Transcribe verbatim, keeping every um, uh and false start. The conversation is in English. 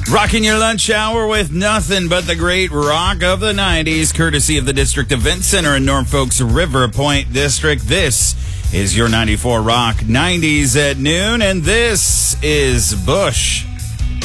Rocking your lunch hour with nothing but the great rock of the nineties, courtesy of the District Event Center in Norfolk's River Point District. This is your ninety-four Rock nineties at noon, and this is Bush